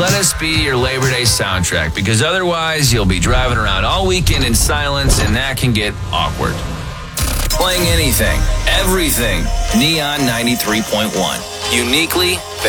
Let us be your Labor Day soundtrack, because otherwise you'll be driving around all weekend in silence, and that can get awkward. Playing anything, everything, Neon 93.1. Uniquely